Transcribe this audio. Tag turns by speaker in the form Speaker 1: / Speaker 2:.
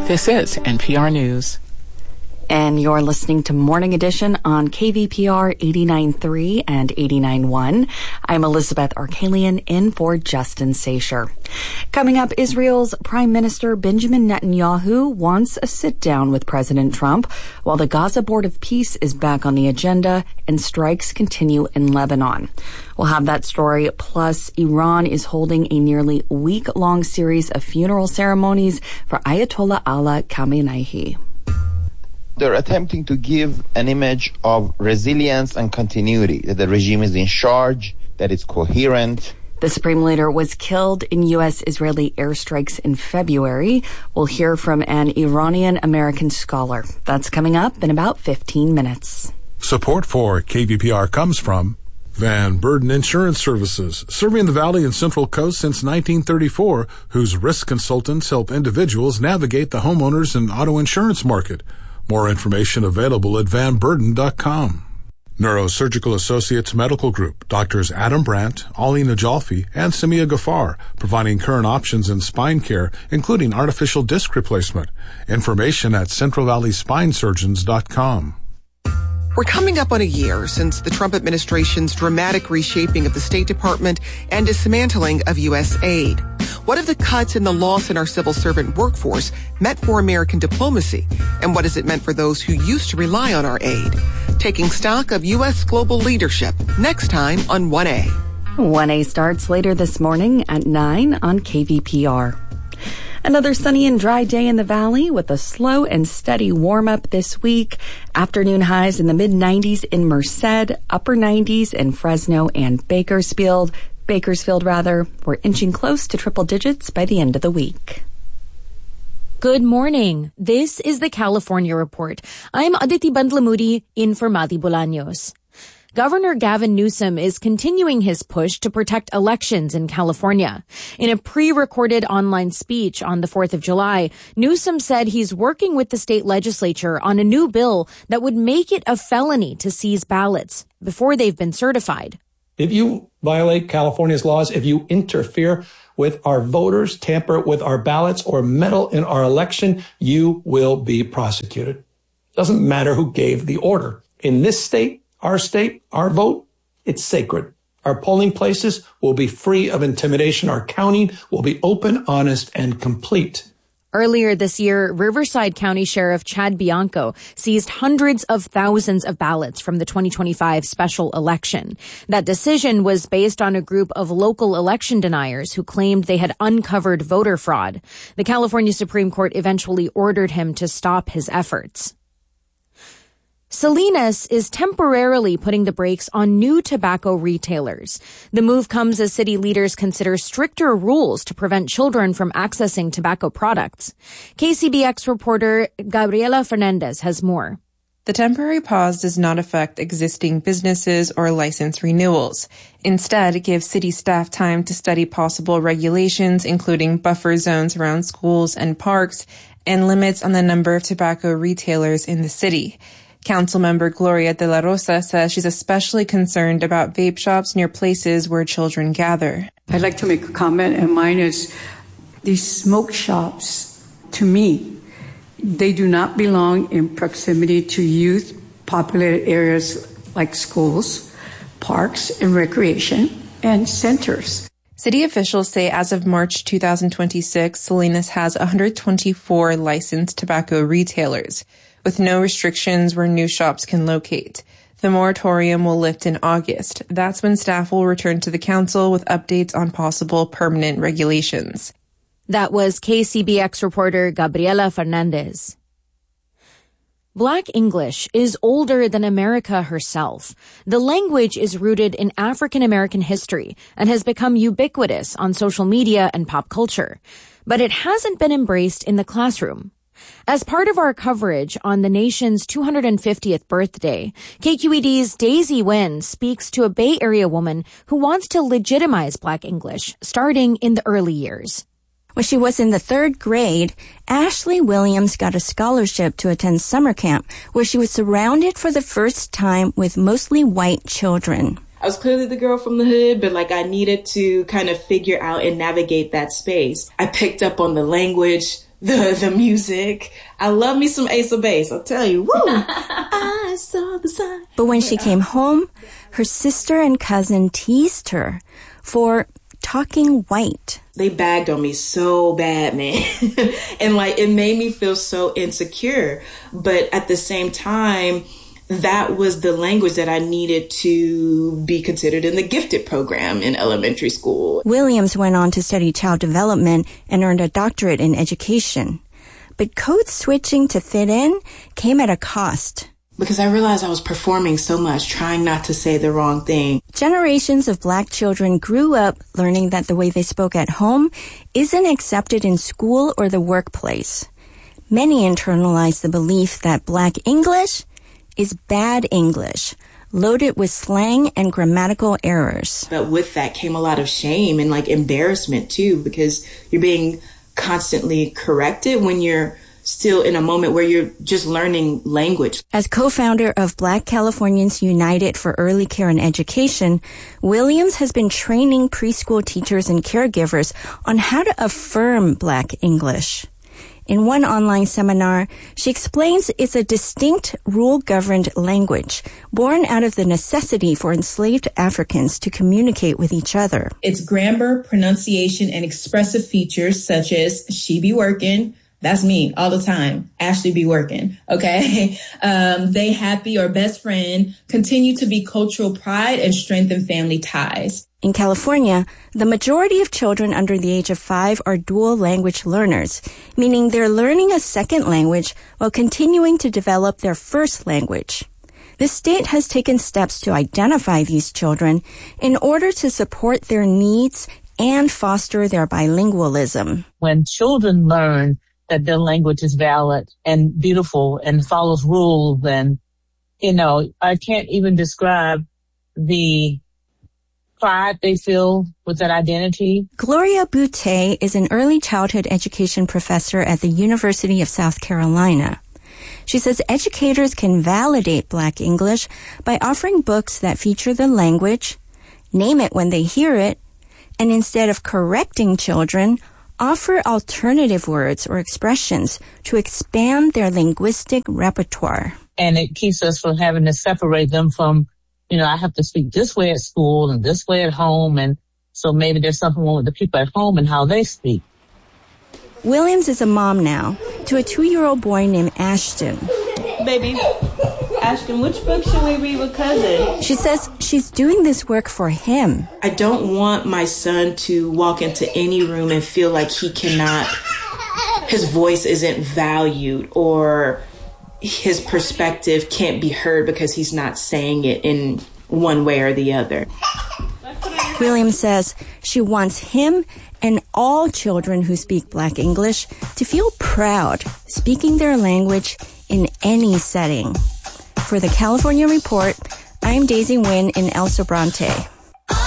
Speaker 1: This is NPR News.
Speaker 2: And you're listening to Morning Edition on KVPR 89.3 and 89.1. I'm Elizabeth Arkalian in for Justin Sacher. Coming up, Israel's Prime Minister Benjamin Netanyahu wants a sit-down with President Trump, while the Gaza Board of Peace is back on the agenda and strikes continue in Lebanon. We'll have that story, plus Iran is holding a nearly week-long series of funeral ceremonies for Ayatollah Ali Khamenei.
Speaker 3: They're attempting to give an image of resilience and continuity, that the regime is in charge, that it's coherent.
Speaker 2: The Supreme Leader was killed in U.S.-Israeli airstrikes in February. We'll hear from an Iranian-American scholar. That's coming up in about 15 minutes.
Speaker 4: Support for KVPR comes from Van Burden Insurance Services, serving the Valley and Central Coast since 1934, whose risk consultants help individuals navigate the homeowners and auto insurance market. More information available at vanburden.com. Neurosurgical Associates Medical Group, Doctors Adam Brandt, Ali Najalfi, and Samia Ghaffar, providing current options in spine care, including artificial disc replacement. Information at centralvalleyspinesurgeons.com.
Speaker 5: We're coming up on a year since the Trump administration's dramatic reshaping of the State Department and dismantling of U.S. aid. What have the cuts and the loss in our civil servant workforce meant for American diplomacy? And what has it meant for those who used to rely on our aid? Taking stock of U.S. global leadership next time on 1A.
Speaker 2: 1A starts later this morning at 9 on KVPR. Another sunny and dry day in the valley with a slow and steady warm-up this week. Afternoon highs in the mid-90s in Merced, upper 90s in Fresno and Bakersfield. We're inching close to triple digits by the end of the week.
Speaker 6: Good morning. This is the California Report. I'm Aditi Bandlamudi in for Madi Bolaños. Governor Gavin Newsom is continuing his push to protect elections in California. In a pre-recorded online speech on the 4th of July, Newsom said he's working with the state legislature on a new bill that would make it a felony to seize ballots before they've been certified.
Speaker 7: If you violate California's laws, if you interfere with our voters, tamper with our ballots, or meddle in our election, you will be prosecuted. Doesn't matter who gave the order. In this state, our vote, it's sacred. Our polling places will be free of intimidation. Our counting will be open, honest, and complete.
Speaker 6: Earlier this year, Riverside County Sheriff Chad Bianco seized hundreds of thousands of ballots from the 2025 special election. That decision was based on a group of local election deniers who claimed they had uncovered voter fraud. The California Supreme Court eventually ordered him to stop his efforts. Salinas is temporarily putting the brakes on new tobacco retailers. The move comes as city leaders consider stricter rules to prevent children from accessing tobacco products. KCBX reporter Gabriela Fernandez has more.
Speaker 8: The temporary pause does not affect existing businesses or license renewals. Instead, it gives city staff time to study possible regulations, including buffer zones around schools and parks, and limits on the number of tobacco retailers in the city. Councilmember Gloria De La Rosa says she's especially concerned about vape shops near places where children gather.
Speaker 9: I'd like to make a comment, and mine is these smoke shops, to me, they do not belong in proximity to youth-populated areas like schools, parks, and recreation, and centers.
Speaker 8: City officials say as of March 2026, Salinas has 124 licensed tobacco retailers, with no restrictions where new shops can locate. The moratorium will lift in August. That's when staff will return to the council with updates on possible permanent regulations.
Speaker 6: That was KCBX reporter Gabriela Fernandez. Black English is older than America herself. The language is rooted in African American history and has become ubiquitous on social media and pop culture. But it hasn't been embraced in the classroom. As part of our coverage on the nation's 250th birthday, KQED's Daisy Nguyen speaks to a Bay Area woman who wants to legitimize Black English starting in the early years.
Speaker 10: When she was in the 3rd grade, Ashley Williams got a scholarship to attend summer camp where she was surrounded for the first time with mostly white children.
Speaker 11: I was clearly the girl from the hood, but I needed to kind of figure out and navigate that space. I picked up on the language, the music. I love me some Ace of Base. I'll tell you, woo! I saw the sign.
Speaker 10: But when she came home, her sister and cousin teased her for talking white.
Speaker 11: They bagged on me so bad, man. And like, it made me feel so insecure. But at the same time, that was the language that I needed to be considered in the gifted program in elementary school.
Speaker 10: Williams went on to study child development and earned a doctorate in education. But code switching to fit in came at a cost.
Speaker 11: Because I realized I was performing so much, trying not to say the wrong thing.
Speaker 10: Generations of Black children grew up learning that the way they spoke at home isn't accepted in school or the workplace. Many internalized the belief that Black English is bad English, loaded with slang and grammatical errors.
Speaker 11: But with that came a lot of shame and like embarrassment too, because you're being constantly corrected when you're still in a moment where you're just learning language.
Speaker 10: As co-founder of Black Californians United for Early Care and Education, Williams has been training preschool teachers and caregivers on how to affirm Black English. In one online seminar, she explains it's a distinct rule-governed language born out of the necessity for enslaved Africans to communicate with each other.
Speaker 12: Its grammar, pronunciation, and expressive features such as she be working, that's me all the time, Ashley be working, okay? They happy or best friend continue to be cultural pride and strengthen family ties.
Speaker 10: In California, the majority of children under the age of 5 are dual language learners, meaning they're learning a second language while continuing to develop their first language. The state has taken steps to identify these children in order to support their needs and foster their bilingualism.
Speaker 13: When children learn that their language is valid and beautiful and follows rules, and, I can't even describe the pride they feel with that identity.
Speaker 10: Gloria Boutte is an early childhood education professor at the University of South Carolina. She says educators can validate Black English by offering books that feature the language, name it when they hear it, and instead of correcting children, offer alternative words or expressions to expand their linguistic repertoire.
Speaker 13: And it keeps us from having to separate them from, I have to speak this way at school and this way at home. And so maybe there's something wrong with the people at home and how they speak.
Speaker 10: Williams is a mom now to a 2-year-old boy named Ashton.
Speaker 11: Baby, Ashton, which book should we read with cousin?
Speaker 10: She says she's doing this work for him.
Speaker 11: I don't want my son to walk into any room and feel like his voice isn't valued or his perspective can't be heard because he's not saying it in one way or the other.
Speaker 10: Williams says she wants him and all children who speak Black English to feel proud speaking their language in any setting. For the California Report, I'm Daisy Nguyen in El Sobrante.